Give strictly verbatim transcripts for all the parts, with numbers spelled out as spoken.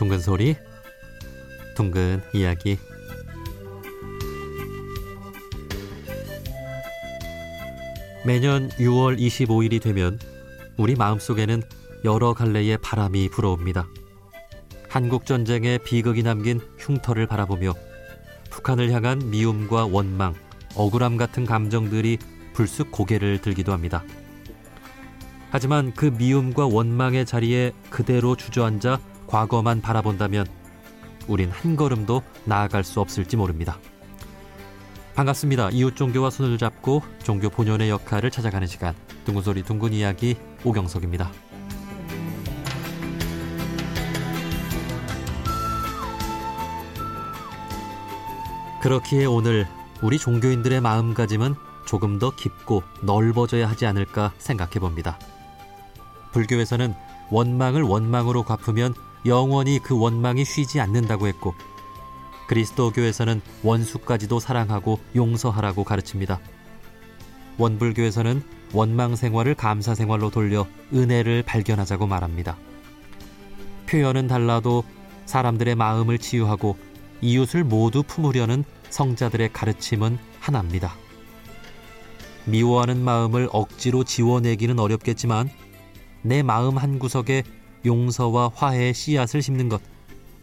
둥근 소리, 둥근 이야기. 매년 유월 이십오일이 되면 우리 마음속에는 여러 갈래의 바람이 불어옵니다. 한국전쟁의 비극이 남긴 흉터를 바라보며 북한을 향한 미움과 원망, 억울함 같은 감정들이 불쑥 고개를 들기도 합니다. 하지만 그 미움과 원망의 자리에 그대로 주저앉아 과거만 바라본다면 우린 한 걸음도 나아갈 수 없을지 모릅니다. 반갑습니다. 이웃 종교와 손을 잡고 종교 본연의 역할을 찾아가는 시간, 둥근 소리 둥근 이야기, 오경석입니다. 그렇기에 오늘 우리 종교인들의 마음가짐은 조금 더 깊고 넓어져야 하지 않을까 생각해 봅니다. 불교에서는 원망을 원망으로 갚으면 영원히 그 원망이 쉬지 않는다고 했고, 그리스도교에서는 원수까지도 사랑하고 용서하라고 가르칩니다. 원불교에서는 원망 생활을 감사 생활로 돌려 은혜를 발견하자고 말합니다. 표현은 달라도 사람들의 마음을 치유하고 이웃을 모두 품으려는 성자들의 가르침은 하나입니다. 미워하는 마음을 억지로 지워내기는 어렵겠지만 내 마음 한구석에 용서와 화해의 씨앗을 심는 것,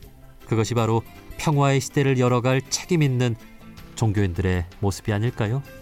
그것이 바로 평화의 시대를 열어갈 책임 있는 종교인들의 모습이 아닐까요?